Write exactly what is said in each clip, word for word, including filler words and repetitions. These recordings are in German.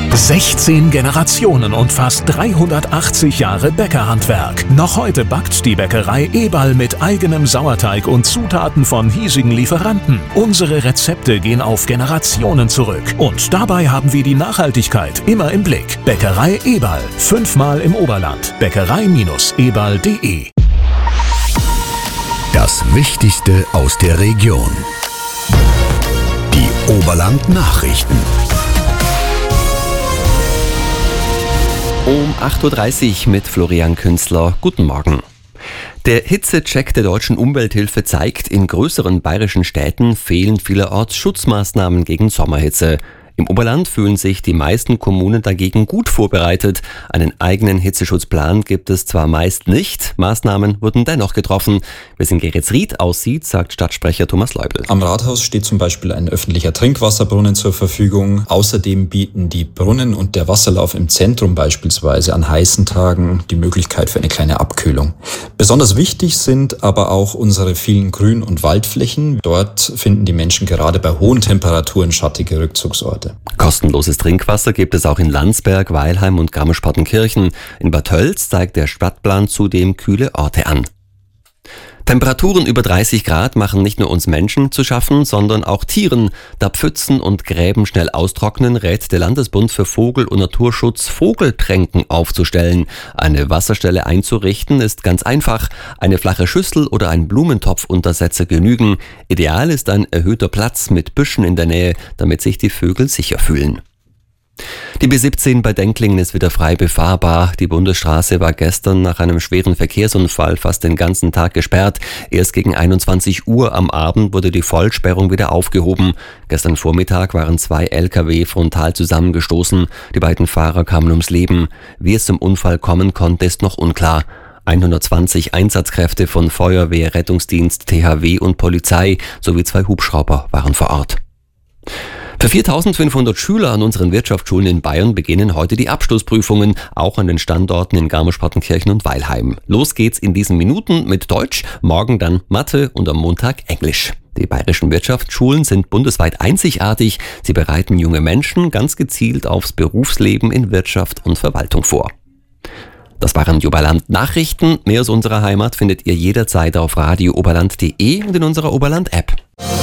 sechzehn Generationen und fast dreihundertachtzig Jahre Bäckerhandwerk. Noch heute backt die Bäckerei Eberl mit eigenem Sauerteig und Zutaten von hiesigen Lieferanten. Unsere Rezepte gehen auf Generationen zurück. Und dabei haben wir die Nachhaltigkeit immer im Blick. Bäckerei Eberl. Fünfmal im Oberland. Bäckerei eberl punkt de. Das Wichtigste aus der Region. Die Oberland-Nachrichten. Um acht Uhr dreißig mit Florian Künzler. Guten Morgen. Der Hitzecheck der Deutschen Umwelthilfe zeigt, in größeren bayerischen Städten fehlen vielerorts Schutzmaßnahmen gegen Sommerhitze. Im Oberland fühlen sich die meisten Kommunen dagegen gut vorbereitet. Einen eigenen Hitzeschutzplan gibt es zwar meist nicht, Maßnahmen wurden dennoch getroffen. Wie es in Geretsried aussieht, sagt Stadtsprecher Thomas Leubel. Am Rathaus steht zum Beispiel ein öffentlicher Trinkwasserbrunnen zur Verfügung. Außerdem bieten die Brunnen und der Wasserlauf im Zentrum beispielsweise an heißen Tagen die Möglichkeit für eine kleine Abkühlung. Besonders wichtig sind aber auch unsere vielen Grün- und Waldflächen. Dort finden die Menschen gerade bei hohen Temperaturen schattige Rückzugsorte. Kostenloses Trinkwasser gibt es auch in Landsberg, Weilheim und Garmisch-Partenkirchen. In Bad Tölz zeigt der Stadtplan zudem kühle Orte an. Temperaturen über dreißig Grad machen nicht nur uns Menschen zu schaffen, sondern auch Tieren. Da Pfützen und Gräben schnell austrocknen, rät der Landesbund für Vogel- und Naturschutz, Vogeltränken aufzustellen. Eine Wasserstelle einzurichten ist ganz einfach. Eine flache Schüssel oder ein Blumentopfuntersetzer genügen. Ideal ist ein erhöhter Platz mit Büschen in der Nähe, damit sich die Vögel sicher fühlen. Die B siebzehn bei Denklingen ist wieder frei befahrbar. Die Bundesstraße war gestern nach einem schweren Verkehrsunfall fast den ganzen Tag gesperrt. Erst gegen einundzwanzig Uhr am Abend wurde die Vollsperrung wieder aufgehoben. Gestern Vormittag waren zwei L K W frontal zusammengestoßen. Die beiden Fahrer kamen ums Leben. Wie es zum Unfall kommen konnte, ist noch unklar. hundertzwanzig Einsatzkräfte von Feuerwehr, Rettungsdienst, T H W und Polizei sowie zwei Hubschrauber waren vor Ort. Für viertausendfünfhundert Schüler an unseren Wirtschaftsschulen in Bayern beginnen heute die Abschlussprüfungen, auch an den Standorten in Garmisch-Partenkirchen und Weilheim. Los geht's in diesen Minuten mit Deutsch, morgen dann Mathe und am Montag Englisch. Die bayerischen Wirtschaftsschulen sind bundesweit einzigartig. Sie bereiten junge Menschen ganz gezielt aufs Berufsleben in Wirtschaft und Verwaltung vor. Das waren die Oberland-Nachrichten. Mehr aus unserer Heimat findet ihr jederzeit auf radio oberland punkt de und in unserer Oberland-App.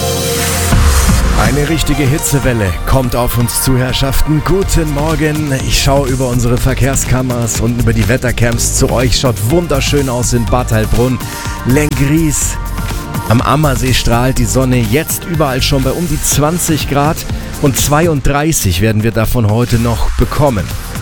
Eine richtige Hitzewelle kommt auf uns zu, Herrschaften. Guten Morgen. Ich schaue über unsere Verkehrskameras und über die Wettercams zu euch. Schaut wunderschön aus in Bad Heilbrunn, Lenggries. Am Ammersee strahlt die Sonne jetzt überall schon bei um die zwanzig Grad und zweiunddreißig werden wir davon heute noch bekommen.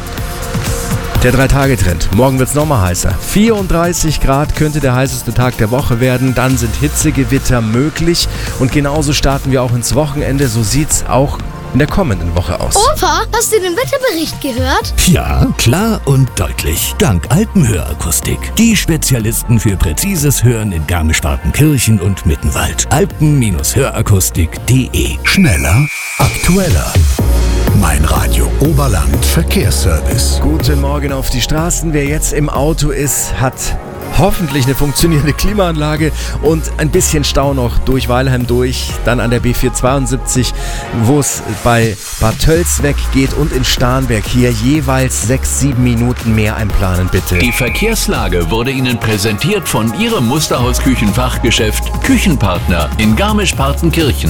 Der Drei-Tage-Trend. Morgen wird es nochmal heißer. vierunddreißig Grad könnte der heißeste Tag der Woche werden. Dann sind Hitzegewitter möglich. Und genauso starten wir auch ins Wochenende. So sieht's auch in der kommenden Woche aus. Opa, hast du den Wetterbericht gehört? Ja, klar und deutlich. Dank Alpenhörakustik. Die Spezialisten für präzises Hören in Garmisch-Partenkirchen und Mittenwald. alpen hörakustik punkt de. Schneller, aktueller. Mein Radio Oberland Verkehrsservice. Guten Morgen auf die Straßen. Wer jetzt im Auto ist, hat hoffentlich eine funktionierende Klimaanlage und ein bisschen Stau noch durch Weilheim durch, dann an der B vierhundertzweiundsiebzig, wo es bei Bad Tölz weggeht und in Starnberg hier jeweils sechs, sieben Minuten mehr einplanen, bitte. Die Verkehrslage wurde Ihnen präsentiert von Ihrem Musterhaus-Küchenfachgeschäft Küchenpartner in Garmisch-Partenkirchen.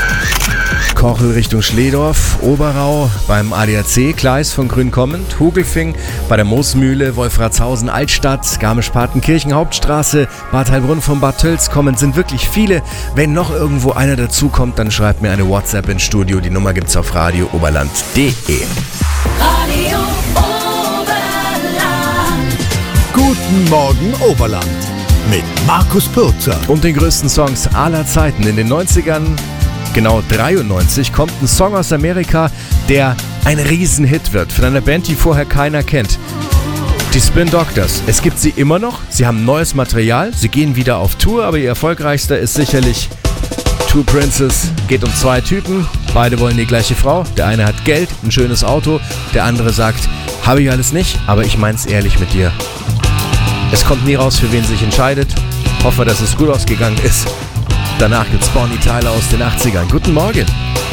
Kochel Richtung Schledorf, Oberau beim A D A C-Gleis von Grünkommend, Hugelfing bei der Moosmühle, Wolfratshausen, Altstadt, Garmisch-Partenkirchen, Hauptstraße, Bad Heilbrunn von Bad Tölz kommend sind wirklich viele. Wenn noch irgendwo einer dazukommt, dann schreibt mir eine WhatsApp ins Studio. Die Nummer gibt's auf radio oberland punkt de. Radio Oberland. Guten Morgen Oberland mit Markus Pürzer. Und den größten Songs aller Zeiten in den neunzigern. Genau dreiundneunzig kommt ein Song aus Amerika, der ein Riesenhit wird, von einer Band, die vorher keiner kennt. Die Spin Doctors. Es gibt sie immer noch, sie haben neues Material, sie gehen wieder auf Tour, aber ihr erfolgreichster ist sicherlich Two Princes. Geht um zwei Typen, beide wollen die gleiche Frau. Der eine hat Geld, ein schönes Auto, der andere sagt, habe ich alles nicht, aber ich mein's ehrlich mit dir. Es kommt nie raus, für wen sich entscheidet. Hoffe, dass es gut ausgegangen ist. Danach gibt's Bonnie Tyler aus den achtzigern. Guten Morgen.